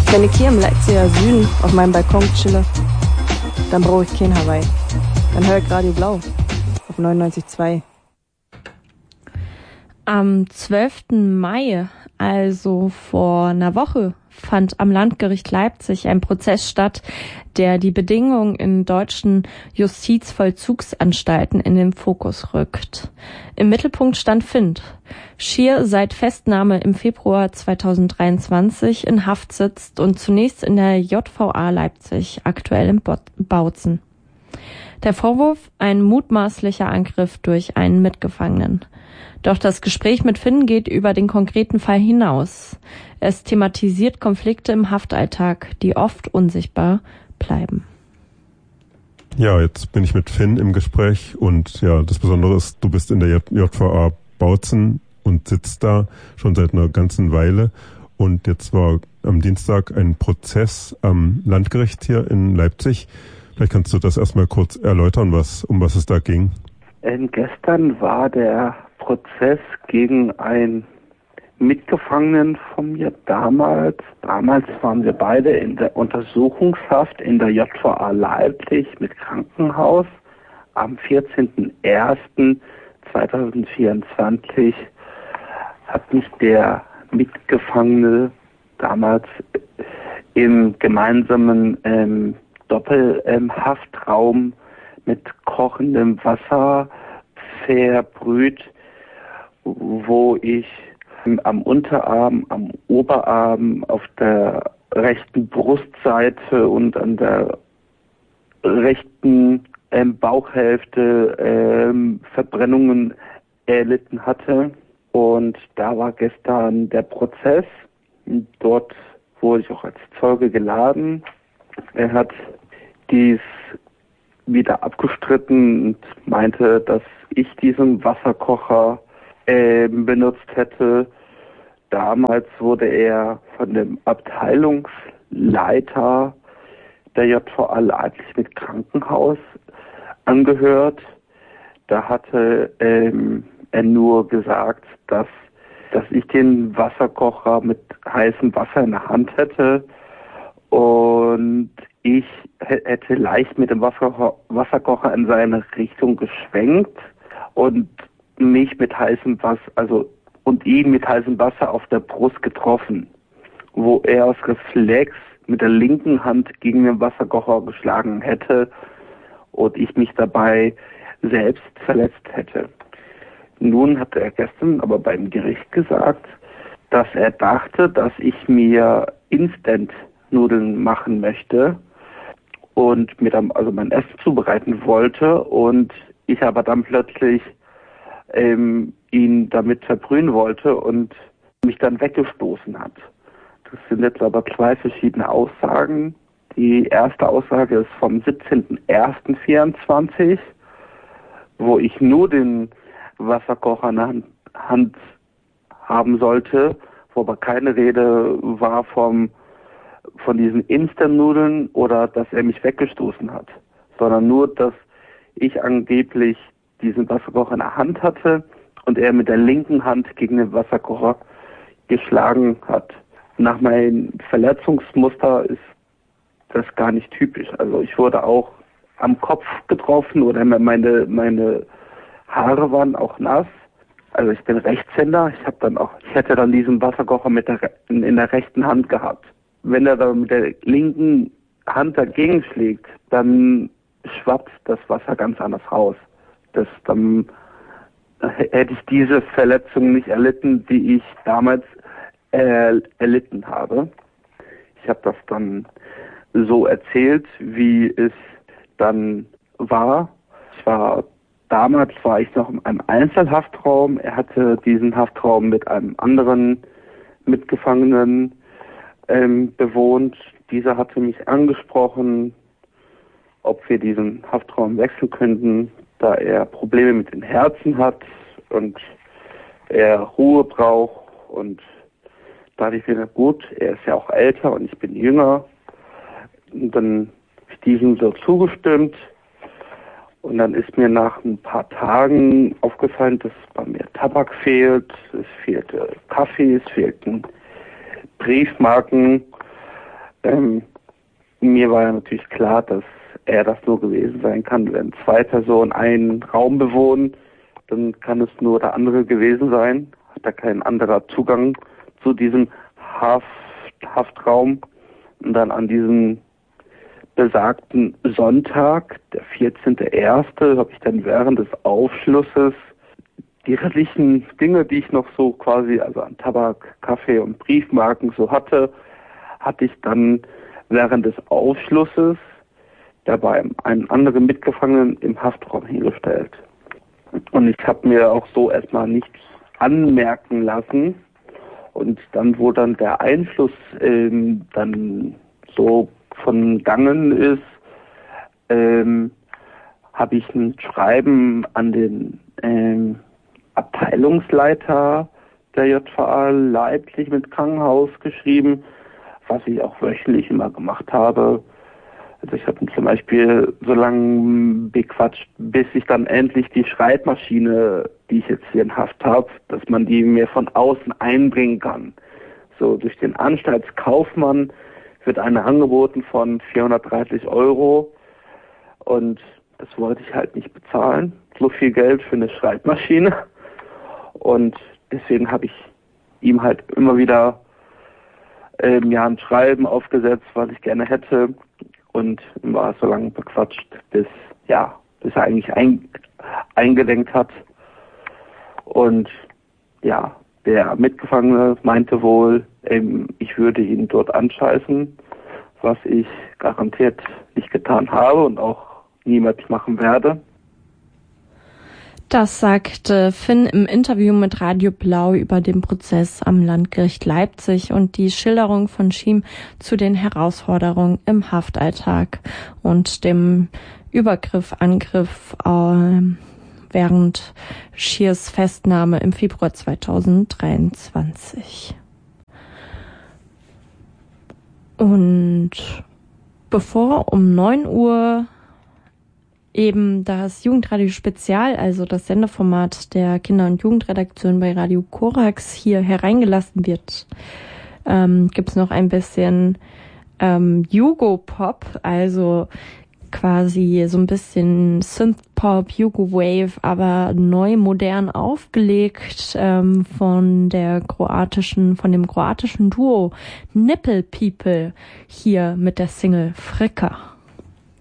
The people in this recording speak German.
Wenn ich hier im Leipziger Süden auf meinem Balkon chille, dann brauche ich kein Hawaii. Dann höre ich Radio Blau auf 99,2. Am 12. Mai, also vor einer Woche, fand am Landgericht Leipzig ein Prozess statt, der die Bedingungen in deutschen Justizvollzugsanstalten in den Fokus rückt. Im Mittelpunkt stand Finn, schier seit Festnahme im Februar 2023 in Haft sitzt und zunächst in der JVA Leipzig, aktuell in Bautzen. Der Vorwurf: ein mutmaßlicher Angriff durch einen Mitgefangenen. Doch das Gespräch mit Finn geht über den konkreten Fall hinaus. Es thematisiert Konflikte im Haftalltag, die oft unsichtbar bleiben. Ja, jetzt bin ich mit Finn im Gespräch und ja, das Besondere ist, du bist in der JVA Bautzen und sitzt da schon seit einer ganzen Weile. Und jetzt war am Dienstag ein Prozess am Landgericht hier in Leipzig. Vielleicht kannst du das erstmal kurz erläutern, um was es da ging. Gestern war der Prozess gegen einen Mitgefangenen von mir damals. Damals waren wir beide in der Untersuchungshaft in der JVA Leipzig mit Krankenhaus. Am 14.01.2024 hat mich der Mitgefangene damals im gemeinsamen Doppelhaftraum mit kochendem Wasser verbrüht, wo ich am Unterarm, am Oberarm, auf der rechten Brustseite und an der rechten Bauchhälfte Verbrennungen erlitten hatte. Und da war gestern der Prozess. Dort wurde ich auch als Zeuge geladen. Er hat dies wieder abgestritten und meinte, dass ich diesen Wasserkocher benutzt hätte. Damals wurde er von dem Abteilungsleiter der JVA Leipzig mit Krankenhaus angehört. Da hatte er nur gesagt, dass ich den Wasserkocher mit heißem Wasser in der Hand hätte und ich hätte leicht mit dem Wasserkocher in seine Richtung geschwenkt und mich mit heißem Wasser, und ihn mit heißem Wasser auf der Brust getroffen, wo er aus Reflex mit der linken Hand gegen den Wasserkocher geschlagen hätte und ich mich dabei selbst verletzt hätte. Nun hatte er gestern aber beim Gericht gesagt, dass er dachte, dass ich mir Instant-Nudeln machen möchte und mir dann mein Essen zubereiten wollte und ich aber dann plötzlich ihn damit verbrühen wollte und mich dann weggestoßen hat. Das sind jetzt aber zwei verschiedene Aussagen. Die erste Aussage ist vom 17.01.24, wo ich nur den Wasserkocher in der Hand haben sollte, wo aber keine Rede war von diesen Instant-Nudeln oder dass er mich weggestoßen hat, sondern nur, dass ich angeblich diesen Wasserkocher in der Hand hatte und er mit der linken Hand gegen den Wasserkocher geschlagen hat. Nach meinem Verletzungsmuster ist das gar nicht typisch. Also ich wurde auch am Kopf getroffen oder meine Haare waren auch nass. Also ich bin Rechtshänder. Ich hätte dann diesen Wasserkocher in der rechten Hand gehabt. Wenn er dann mit der linken Hand dagegen schlägt, dann schwappt das Wasser ganz anders raus. Dann hätte ich diese Verletzung nicht erlitten, die ich damals erlitten habe. Ich habe das dann so erzählt, wie es dann war. Damals war ich noch in einem Einzelhaftraum. Er hatte diesen Haftraum mit einem anderen Mitgefangenen bewohnt. Dieser hatte mich angesprochen, ob wir diesen Haftraum wechseln könnten, da er Probleme mit dem Herzen hat und er Ruhe braucht. Und da dachte ich mir, gut, er ist ja auch älter und ich bin jünger. Und dann habe ich diesem so zugestimmt. Und dann ist mir nach ein paar Tagen aufgefallen, dass bei mir Tabak fehlt, es fehlte Kaffee, es fehlten Briefmarken. Mir war ja natürlich klar, dass er das nur gewesen sein kann. Wenn zwei Personen einen Raum bewohnen, dann kann es nur der andere gewesen sein. Hat da kein anderer Zugang zu diesem Haftraum. Und dann an diesem besagten Sonntag, der 14.01., habe ich dann während des Aufschlusses die restlichen Dinge, die ich noch so quasi, also an Tabak, Kaffee und Briefmarken so hatte ich dann während des Aufschlusses dabei einen anderen Mitgefangenen im Haftraum hingestellt. Und ich habe mir auch so erstmal nichts anmerken lassen. Und dann, wo dann der Einschluss dann so von Gangen ist, habe ich ein Schreiben an den Abteilungsleiter der JVA Leipzig mit Krankenhaus geschrieben, was ich auch wöchentlich immer gemacht habe. Also ich habe ihn zum Beispiel so lange bequatscht, bis ich dann endlich die Schreibmaschine, die ich jetzt hier in Haft habe, dass man die mir von außen einbringen kann. So durch den Anstaltskaufmann wird eine angeboten von 430 € und das wollte ich halt nicht bezahlen. So viel Geld für eine Schreibmaschine. Und deswegen habe ich ihm halt immer wieder ein Schreiben aufgesetzt, was ich gerne hätte, und war so lange bequatscht, bis er eigentlich eingelenkt hat. Und ja, der Mitgefangene meinte wohl, ich würde ihn dort anscheißen, was ich garantiert nicht getan habe und auch niemals machen werde. Das sagte Finn im Interview mit Radio Blau über den Prozess am Landgericht Leipzig und die Schilderung von Schiem zu den Herausforderungen im Haftalltag und dem Angriff während Schiers Festnahme im Februar 2023. Und bevor um 9 Uhr eben das Jugendradio Spezial, also das Sendeformat der Kinder- und Jugendredaktion bei Radio Korax, hier hereingelassen wird, gibt's noch ein bisschen Jugo-Pop, also quasi so ein bisschen Synth-Pop, Jugo-Wave, aber neu modern aufgelegt von dem kroatischen Duo Nipple People hier mit der Single Frika.